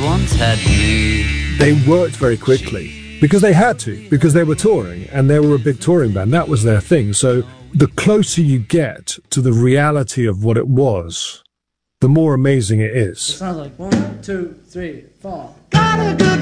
once had me. They worked very quickly because they had to, because they were touring and they were a big touring band. That was their thing. So the closer you get to the reality of what it was, the more amazing it is. It sounds like 1, 2, 3, 4. Got a good